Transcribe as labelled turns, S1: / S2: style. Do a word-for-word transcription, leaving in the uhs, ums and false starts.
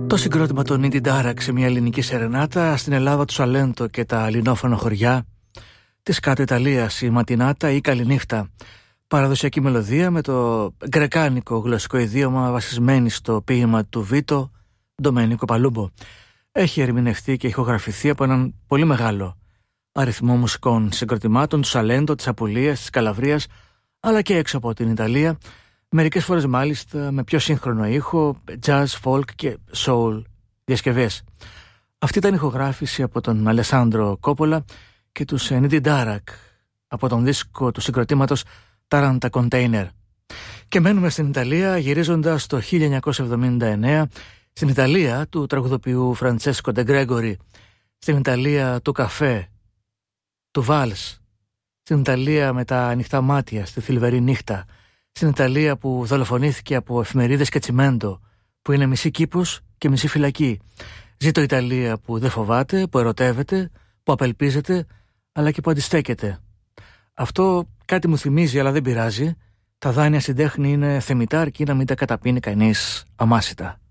S1: Το συγκρότημα των Needy Dark σε μια ελληνική σερενάτα, στην Ελλάδα του Σαλέντο και τα αλληνόφωνα χωριά, της κάτω Ιταλίας η Ματινάτα ή Καληνύχτα. Παραδοσιακή μελωδία με το γκρεκάνικο γλωσσικό ιδίωμα βασισμένη στο ποίημα του Βίτο Ντομένικο Παλούμπο. Έχει ερμηνευτεί και ηχογραφηθεί από έναν πολύ μεγάλο αριθμό μουσικών συγκροτημάτων του Σαλέντο, της Απουλίας, της Καλαβρίας, αλλά και έξω από την Ιταλία. Μερικές φορές μάλιστα με πιο σύγχρονο ήχο, jazz, folk και soul διασκευές. Αυτή ήταν η ηχογράφηση από τον Αλεσάνδρο Κόπολα και τους Needy Dark από τον δίσκο του συγκροτήματος Taranta Container. Και μένουμε στην Ιταλία γυρίζοντας το χίλια εννιακόσια εβδομήντα εννέα, στην Ιταλία του τραγουδοποιού Φραντσέσκο Ντε Γκρέγκορι, στην Ιταλία του καφέ, του βάλς, στην Ιταλία με τα ανοιχτά μάτια στη θλιβερή νύχτα, στην Ιταλία που δολοφονήθηκε από εφημερίδες και τσιμέντο, που είναι μισή κήπος και μισή φυλακή. Ζήτω Ιταλία που δεν φοβάται, που ερωτεύεται, που απελπίζεται, αλλά και που αντιστέκεται. Αυτό κάτι μου θυμίζει, αλλά δεν πειράζει. Τα δάνεια στην τέχνη είναι θεμιτά, αρκεί να μην τα καταπίνει κανείς αμάσιτα.